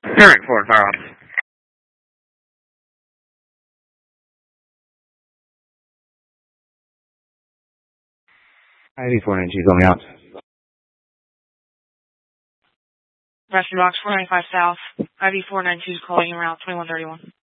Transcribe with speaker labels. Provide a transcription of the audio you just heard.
Speaker 1: Alright, Ford, fire off. IV 492 going out.
Speaker 2: Rescue Box 495 South, IV 492 is calling in route 2131.